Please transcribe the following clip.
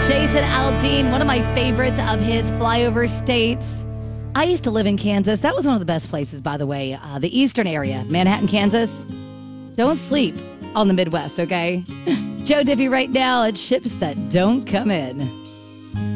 Jason Aldean, one of my favorites of his flyover states. I used to live in Kansas. That was one of the best places, by the way. The eastern area, Manhattan, Kansas. Don't sleep on the Midwest, okay? Joe Diffie right now at Ships That Don't Come In.